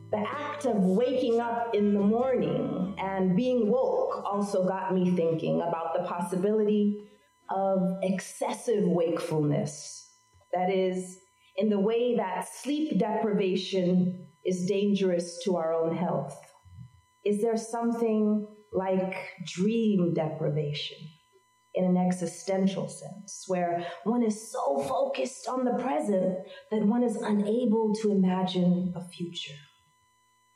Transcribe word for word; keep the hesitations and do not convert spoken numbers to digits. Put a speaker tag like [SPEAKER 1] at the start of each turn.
[SPEAKER 1] The act of waking up in the morning and being woke also got me thinking about the possibility of excessive wakefulness. That is, in the way that sleep deprivation is dangerous to our own health. Is there something like dream deprivation in an existential sense, where one is so focused on the present that one is unable to imagine a future?